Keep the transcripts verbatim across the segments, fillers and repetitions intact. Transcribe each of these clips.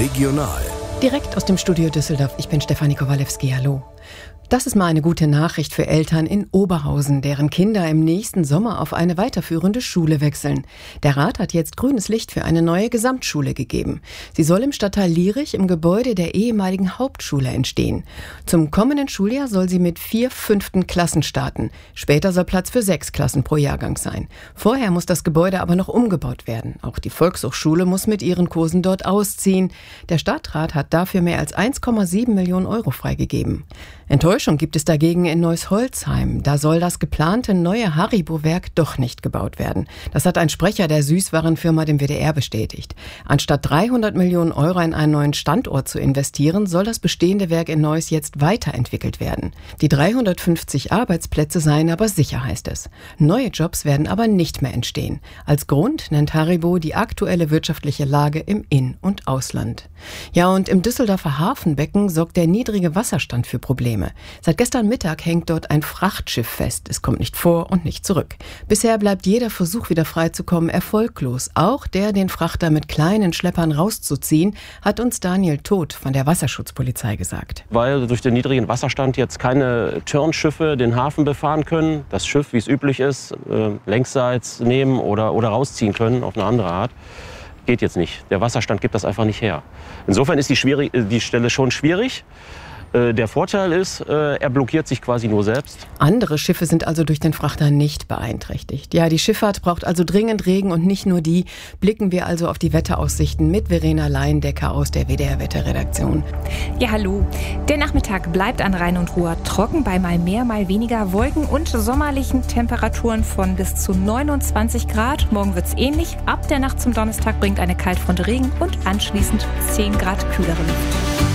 Regional. Direkt aus dem Studio Düsseldorf, ich bin Stefanie Kowalewski, hallo. Das ist mal eine gute Nachricht für Eltern in Oberhausen, deren Kinder im nächsten Sommer auf eine weiterführende Schule wechseln. Der Rat hat jetzt grünes Licht für eine neue Gesamtschule gegeben. Sie soll im Stadtteil Lierich im Gebäude der ehemaligen Hauptschule entstehen. Zum kommenden Schuljahr soll sie mit vier fünften Klassen starten. Später soll Platz für sechs Klassen pro Jahrgang sein. Vorher muss das Gebäude aber noch umgebaut werden. Auch die Volkshochschule muss mit ihren Kursen dort ausziehen. Der Stadtrat hat dafür mehr als eins Komma sieben Millionen Euro freigegeben. Enttäuschung gibt es dagegen in Neuss-Holzheim. Da soll das geplante neue Haribo-Werk doch nicht gebaut werden. Das hat ein Sprecher der Süßwarenfirma dem W D R bestätigt. Anstatt dreihundert Millionen Euro in einen neuen Standort zu investieren, soll das bestehende Werk in Neuss jetzt weiterentwickelt werden. Die dreihundertfünfzig Arbeitsplätze seien aber sicher, heißt es. Neue Jobs werden aber nicht mehr entstehen. Als Grund nennt Haribo die aktuelle wirtschaftliche Lage im In- und Ausland. Ja, und im Düsseldorfer Hafenbecken sorgt der niedrige Wasserstand für Probleme. Seit gestern Mittag hängt dort ein Frachtschiff fest. Es kommt nicht vor und nicht zurück. Bisher bleibt jeder Versuch, wieder freizukommen, erfolglos. Auch der, den Frachter mit kleinen Schleppern rauszuziehen, hat uns Daniel Todt von der Wasserschutzpolizei gesagt. Weil durch den niedrigen Wasserstand jetzt keine Turnschiffe den Hafen befahren können, das Schiff, wie es üblich ist, äh, längsseits nehmen oder, oder rausziehen können auf eine andere Art. Geht jetzt nicht. Der Wasserstand gibt das einfach nicht her. Insofern ist die, schwierig, die Stelle schon schwierig. Der Vorteil ist, er blockiert sich quasi nur selbst. Andere Schiffe sind also durch den Frachter nicht beeinträchtigt. Ja, die Schifffahrt braucht also dringend Regen und nicht nur die. Blicken wir also auf die Wetteraussichten mit Verena Leindecker aus der W D R-Wetterredaktion. Ja, hallo. Der Nachmittag bleibt an Rhein und Ruhr trocken bei mal mehr, mal weniger Wolken und sommerlichen Temperaturen von bis zu neunundzwanzig Grad. Morgen wird's ähnlich. Ab der Nacht zum Donnerstag bringt eine Kaltfront Regen und anschließend zehn Grad kühlere Luft.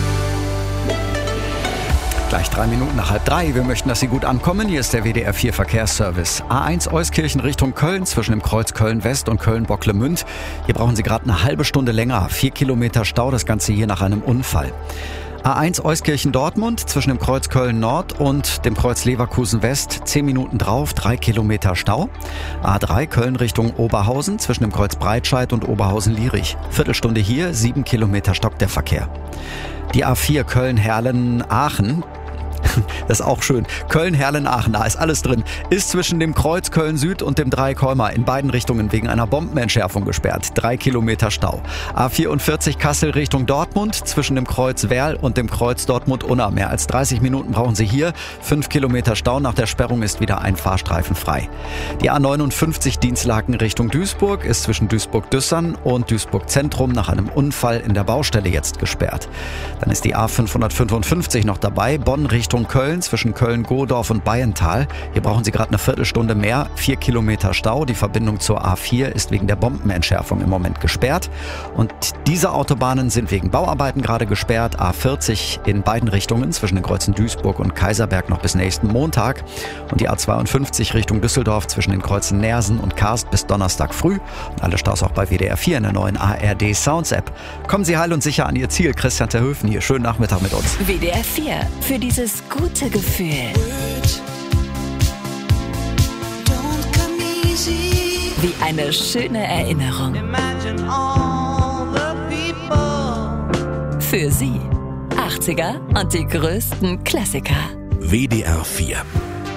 Gleich drei Minuten nach halb drei. Wir möchten, dass Sie gut ankommen. Hier ist der W D R vier Verkehrsservice. A eins Euskirchen Richtung Köln zwischen dem Kreuz Köln-West und Köln-Bocklemünd. Hier brauchen Sie gerade eine halbe Stunde länger. Vier Kilometer Stau, das Ganze hier nach einem Unfall. A eins Euskirchen-Dortmund zwischen dem Kreuz Köln-Nord und dem Kreuz Leverkusen-West. Zehn Minuten drauf, drei Kilometer Stau. A drei Köln Richtung Oberhausen zwischen dem Kreuz Breitscheid und Oberhausen-Lierich. Viertelstunde hier, sieben Kilometer stockt der Verkehr. Die A vier Köln-Herlen-Aachen. Das ist auch schön. Köln-Herlen-Aachen, da ist alles drin. Ist zwischen dem Kreuz Köln-Süd und dem Dreieck-Holmer in beiden Richtungen wegen einer Bombenentschärfung gesperrt. Drei Kilometer Stau. A vierundvierzig Kassel Richtung Dortmund zwischen dem Kreuz Werl und dem Kreuz Dortmund-Unna. Mehr als dreißig Minuten brauchen Sie hier. Fünf Kilometer Stau. Nach der Sperrung ist wieder ein Fahrstreifen frei. Die A neunundfünfzig Dienstlaken Richtung Duisburg ist zwischen Duisburg-Düssern und Duisburg-Zentrum nach einem Unfall in der Baustelle jetzt gesperrt. Dann ist die A fünfhundertfünfundfünfzig noch dabei. Bonn Richtung Köln zwischen Köln-Godorf und Bayental. Hier brauchen Sie gerade eine Viertelstunde mehr. Vier Kilometer Stau. Die Verbindung zur A vier ist wegen der Bombenentschärfung im Moment gesperrt. Und diese Autobahnen sind wegen Bauarbeiten gerade gesperrt. A vierzig in beiden Richtungen zwischen den Kreuzen Duisburg und Kaiserberg noch bis nächsten Montag. Und die A zweiundfünfzig Richtung Düsseldorf zwischen den Kreuzen Neersen und Karst bis Donnerstag früh. Und alle Staus auch bei W D R vier in der neuen A R D Sounds App. Kommen Sie heil und sicher an Ihr Ziel. Christian Terhöfen hier. Schönen Nachmittag mit uns. W D R vier. Für dieses gute Gefühl. Wie eine schöne Erinnerung. Für Sie. achtziger und die größten Klassiker. W D R vier.